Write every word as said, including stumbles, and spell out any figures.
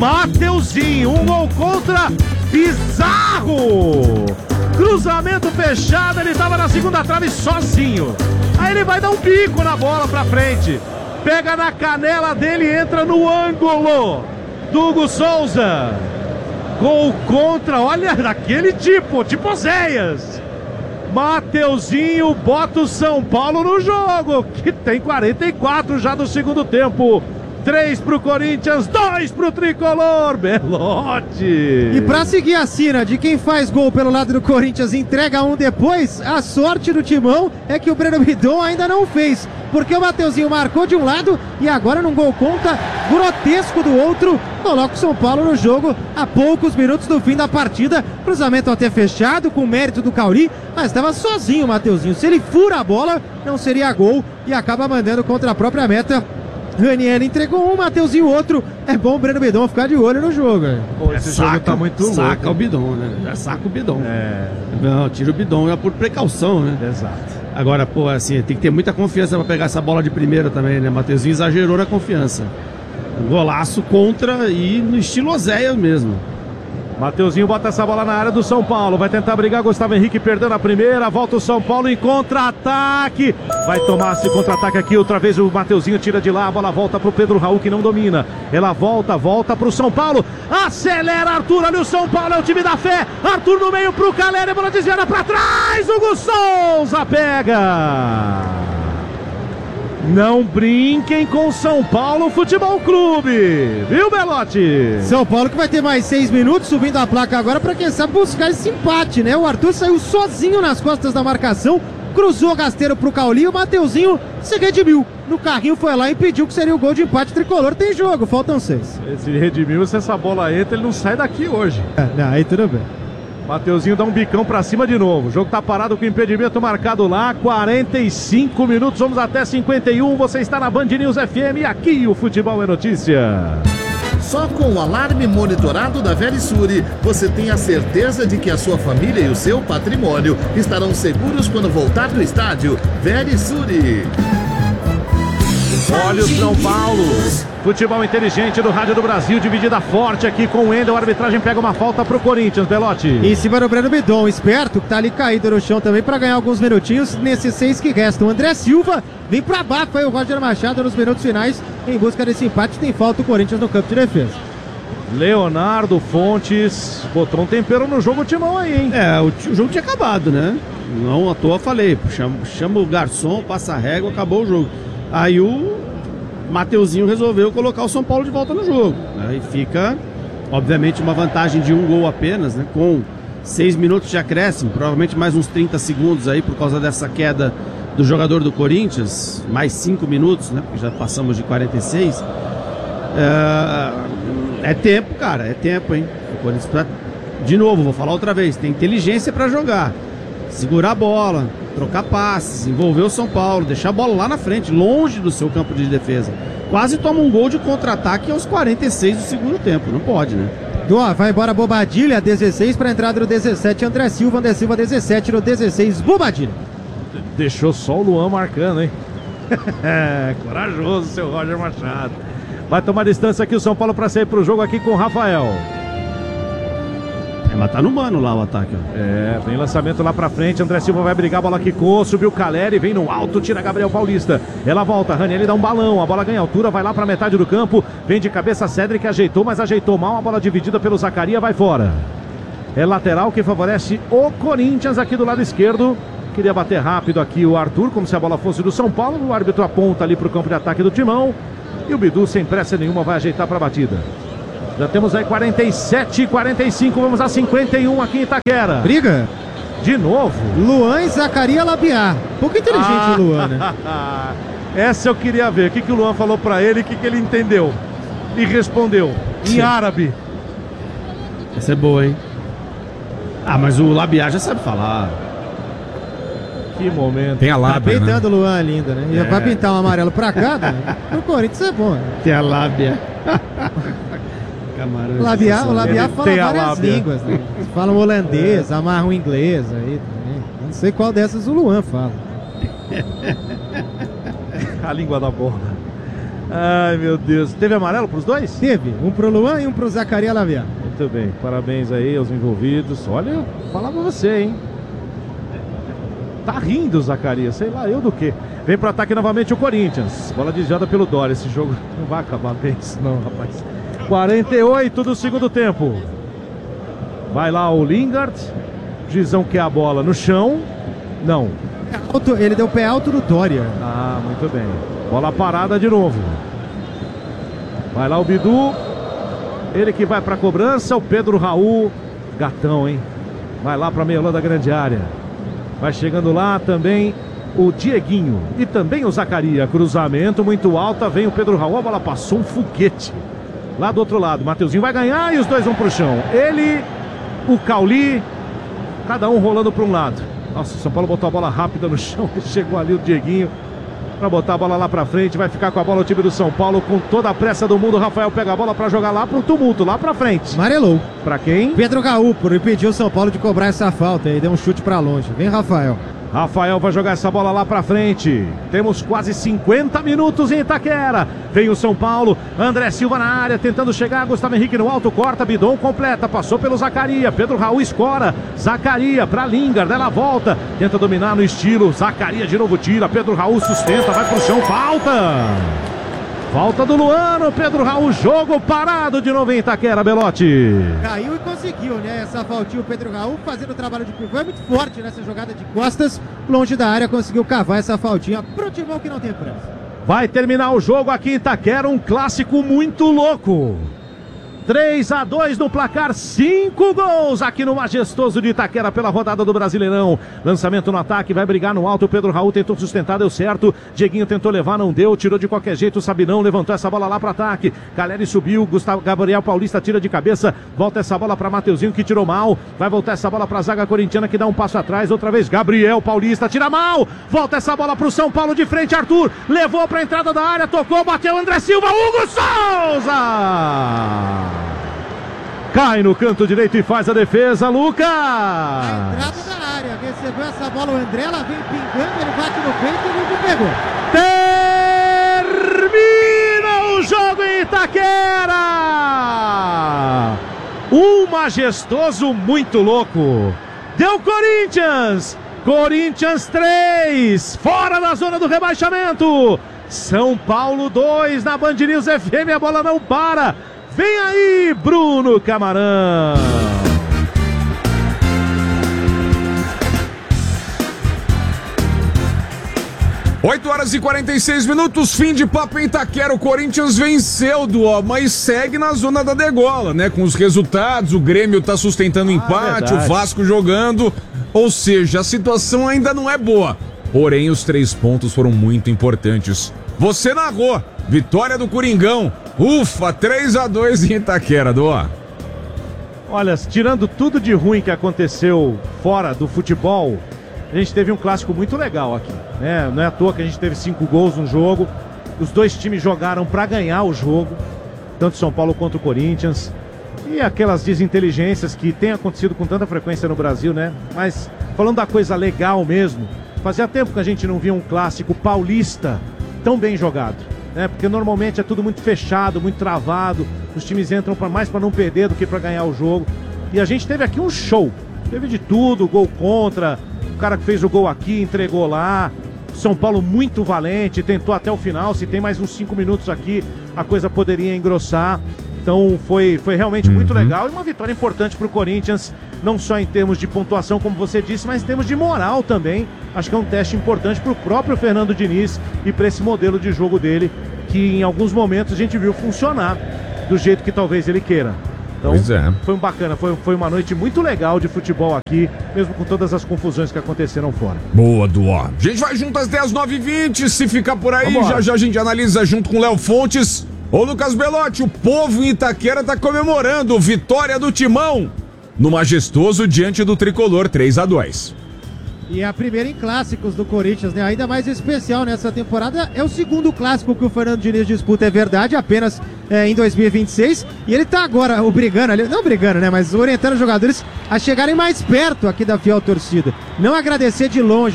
Mateuzinho, um gol contra bizarro. Cruzamento fechado, ele tava na segunda trave sozinho. Aí ele vai dar um bico na bola pra frente. Pega na canela dele e entra no ângulo do Hugo Souza. Gol contra, olha, daquele tipo, tipo Oséias. Mateuzinho bota o São Paulo no jogo, que tem quarenta e quatro já do segundo tempo. três pro Corinthians, dois pro Tricolor, Belotti. E pra seguir a cena de quem faz gol pelo lado do Corinthians e entrega um depois, a sorte do Timão é que o Breno Bidon ainda não fez, porque o Mateuzinho marcou de um lado e agora num gol contra grotesco do outro, coloca o São Paulo no jogo a poucos minutos do fim da partida. Cruzamento até fechado, com mérito do Cauri, mas estava sozinho o Mateuzinho. Se ele fura a bola, não seria gol e acaba mandando contra a própria meta. Ranieri entregou um, Mateuzinho outro. É bom o Breno Bidon ficar de olho no jogo. Pô, esse é, jogo saca, tá muito louco. Saca o Bidon, né? Já saca o Bidon. É. Não, tira o Bidon, é por precaução, né? Exato. Agora, pô, assim, tem que ter muita confiança pra pegar essa bola de primeira também, né? Mateuzinho exagerou na confiança. Um golaço contra e no estilo Oséias mesmo. Mateuzinho bota essa bola na área do São Paulo, vai tentar brigar, Gustavo Henrique perdendo a primeira, volta o São Paulo em contra-ataque, vai tomar esse contra-ataque aqui, outra vez o Mateuzinho tira de lá, a bola volta pro Pedro Raul que não domina, ela volta, volta pro São Paulo, acelera Arthur, olha o São Paulo, é o time da fé, Arthur no meio pro Caleri, a bola desviada pra trás, Hugo Souza pega! Não brinquem com São Paulo Futebol Clube, viu, Belotti? São Paulo que vai ter mais seis minutos subindo a placa agora para quem sabe buscar esse empate, né? O Arthur saiu sozinho nas costas da marcação, cruzou rasteiro pro Cauli, o Mateuzinho se redimiu. No carrinho foi lá e pediu que seria o gol de empate tricolor. Tem jogo, faltam seis. Esse redimiu, se essa bola entra, ele não sai daqui hoje. É, não, aí tudo bem. Mateuzinho dá um bicão pra cima de novo. O jogo tá parado com impedimento marcado lá. quarenta e cinco minutos, vamos até cinquenta e um. Você está na Band News F M e aqui o Futebol é Notícia. Só com o alarme monitorado da Verisure, você tem a certeza de que a sua família e o seu patrimônio estarão seguros quando voltar do estádio. Verisure. Olha o São Paulo. Futebol inteligente do Rádio do Brasil, dividida forte aqui com o Wendel. A arbitragem pega uma falta pro Corinthians, Belotti. Em cima do Breno Bidon, esperto, que tá ali caído no chão também para ganhar alguns minutinhos nesses seis que restam. André Silva vem pra baixo, aí o Roger Machado nos minutos finais em busca desse empate. Tem falta o Corinthians no campo de defesa. Leonardo Fontes botou um tempero no jogo, Timão aí, hein? É, o, o jogo tinha acabado, né? Não à toa falei, chama, chama o garçom, passa a régua, acabou o jogo. Aí o Mateuzinho resolveu colocar o São Paulo de volta no jogo. Aí fica, obviamente, uma vantagem de um gol apenas, né? Com seis minutos de acréscimo, provavelmente mais uns trinta segundos aí por causa dessa queda do jogador do Corinthians, mais cinco minutos, né? Porque já passamos de quarenta e seis. É, é tempo, cara, é tempo, hein? O Corinthians, pra... de novo, vou falar outra vez, tem inteligência para jogar. Segurar a bola, trocar passes, envolver o São Paulo, deixar a bola lá na frente, longe do seu campo de defesa. Quase toma um gol de contra-ataque aos quarenta e seis do segundo tempo, não pode, né? Doa, vai embora Bobadilha, dezesseis para a entrada do dezessete, André Silva, André Silva dezessete no dezesseis, Bobadilha. Deixou só o Luan marcando, hein? Corajoso, seu Roger Machado. Vai tomar distância aqui o São Paulo para sair pro jogo aqui com o Rafael. É, mas tá no mano lá o ataque, ó. É, vem lançamento lá pra frente, André Silva vai brigar, a bola quicou, subiu o Caleri, vem no alto, tira Gabriel Paulista. Ela volta, Ranieri dá um balão, a bola ganha altura, vai lá pra metade do campo, vem de cabeça Cédric, ajeitou, mas ajeitou mal, a bola dividida pelo Zacaria, vai fora. É lateral que favorece o Corinthians aqui do lado esquerdo. Queria bater rápido aqui o Arthur, como se a bola fosse do São Paulo, o árbitro aponta ali pro campo de ataque do Timão, e o Bidu sem pressa nenhuma vai ajeitar pra batida. Já temos aí quarenta e sete, quarenta e cinco, vamos a cinquenta e um aqui em Itaquera. Briga. De novo. Luan e Zacaria Labiar. Pouco inteligente ah, o Luan, né? Essa eu queria ver. O que, que o Luan falou pra ele, o que, que ele entendeu. E respondeu em Sim. árabe. Essa é boa, hein? Ah, mas o Labiar já sabe falar. Que momento. Tem a lábia, tá pintando né? o Luan linda, né? É. Vai pintar um amarelo pra cá, né? No Corinthians é bom. Né? Tem a lábia. O Labiar, o Labiar fala várias línguas, né? Falam holandês, é. amarram o inglês aí também. Não sei qual dessas o Luan fala. A língua da bola. Ai, meu Deus. Teve amarelo pros dois? Teve. Um pro Luan e um pro Zacarias Lavia. Muito bem. Parabéns aí aos envolvidos. Olha, eu falar pra você, hein? Tá rindo o Zacarias. Sei lá eu do quê. Vem pro ataque novamente o Corinthians. Bola desviada pelo Dória. Esse jogo não vai acabar bem isso não, rapaz. quarenta e oito do segundo tempo. Vai lá o Lingard. Gizão quer a bola no chão. Não. Ele deu pé alto no Dória. Ah, muito bem. Bola parada de novo. Vai lá o Bidu. Ele que vai pra cobrança. O Pedro Raul. Gatão, hein? Vai lá pra meia da grande área. Vai chegando lá também o Dieguinho. E também o Zacarias. Cruzamento muito alta. Vem o Pedro Raul. A bola passou um foguete. Lá do outro lado. Mateuzinho vai ganhar e os dois vão pro chão. Ele, o Cauli. Cada um rolando para um lado. Nossa, o São Paulo botou a bola rápida no chão. Chegou ali o Dieguinho para botar a bola lá para frente. Vai ficar com a bola o time do São Paulo com toda a pressa do mundo. Rafael pega a bola para jogar lá pro tumulto, lá para frente. Amarelou. Para quem? Pedro Raul, por impedir o São Paulo de cobrar essa falta. E deu um chute para longe. Vem Rafael. Rafael vai jogar essa bola lá pra frente. Temos quase cinquenta minutos em Itaquera. Vem o São Paulo. André Silva na área, tentando chegar. Gustavo Henrique no alto, corta. Bidon completa. Passou pelo Zacarias. Pedro Raul escora. Zacarias pra Lingard. Ela volta. Tenta dominar no estilo. Zacarias de novo tira. Pedro Raul sustenta. Vai pro chão. Falta. Falta do Luano, Pedro Raul, jogo parado de novo em Itaquera, Belotti. Caiu e conseguiu, né? Essa faltinha, o Pedro Raul fazendo o trabalho de pivô, é muito forte nessa jogada de costas, longe da área, conseguiu cavar essa faltinha pro Timão que não tem pressa. Vai terminar o jogo aqui em Itaquera, um clássico muito louco. três a dois no placar, cinco gols aqui no majestoso de Itaquera pela rodada do Brasileirão. Lançamento no ataque, vai brigar no alto, o Pedro Raul tentou sustentar, deu certo. Dieguinho tentou levar, não deu, tirou de qualquer jeito, o Sabinão levantou essa bola lá para ataque. Caleri subiu, Gustavo Gabriel Paulista tira de cabeça, volta essa bola para Mateuzinho que tirou mal. Vai voltar essa bola para a zaga corintiana que dá um passo atrás, outra vez Gabriel Paulista tira mal. Volta essa bola para o São Paulo de frente, Arthur levou para a entrada da área, tocou, bateu André Silva, Hugo Souza! Cai no canto direito e faz a defesa, Lucas! A entrada da área, recebeu essa bola o André, ela vem pingando, ele bate no peito e o Hugo pegou. Termina o jogo em Itaquera! Um majestoso muito louco. Deu Corinthians! Corinthians três, fora da zona do rebaixamento. São Paulo dois na Band News F M, a bola não para. Vem aí, Bruno Camarão. oito horas e quarenta e seis minutos, fim de papo em Itaquera. O Corinthians venceu do ó, mas segue na zona da degola, né? Com os resultados, o Grêmio tá sustentando o empate, verdade. O Vasco jogando. Ou seja, a situação ainda não é boa. Porém, os três pontos foram muito importantes. Você narrou, vitória do Coringão. Ufa, três a dois em Itaquera, Doa. Olha, tirando tudo de ruim que aconteceu fora do futebol, a gente teve um clássico muito legal aqui, né? Não é à toa que a gente teve cinco gols no jogo. Os dois times jogaram para ganhar o jogo, tanto São Paulo quanto o Corinthians. E aquelas desinteligências que tem acontecido com tanta frequência no Brasil, né? Mas falando da coisa legal mesmo, fazia tempo que a gente não via um clássico paulista tão bem jogado, né? Porque normalmente é tudo muito fechado, muito travado. Os times entram pra mais para não perder do que para ganhar o jogo. E a gente teve aqui um show. Teve de tudo, gol contra, o cara que fez o gol aqui entregou lá. São Paulo muito valente, tentou até o final. Se tem mais uns cinco minutos aqui, a coisa poderia engrossar. Então foi, foi realmente Uhum. muito legal e uma vitória importante para o Corinthians, não só em termos de pontuação, como você disse, mas em termos de moral também. Acho que é um teste importante para o próprio Fernando Diniz e para esse modelo de jogo dele, que em alguns momentos a gente viu funcionar do jeito que talvez ele queira. Então Pois é. foi um bacana, foi, foi uma noite muito legal de futebol aqui, mesmo com todas as confusões que aconteceram fora. Boa, Doa. A gente vai junto às dez, nove e vinte. Se ficar por aí, Vambora. já já a gente analisa junto com o Léo Fontes. Ô Lucas Belotti, o povo em Itaquera tá comemorando vitória do Timão no majestoso diante do Tricolor, três a dois. E a primeira em clássicos do Corinthians, né? Ainda mais especial nessa temporada. É o segundo clássico que o Fernando Diniz disputa, é verdade, apenas é, em dois mil e vinte e seis. E ele tá agora obrigando, ali, não brigando, né? Mas orientando os jogadores a chegarem mais perto aqui da fiel torcida. Não agradecer de longe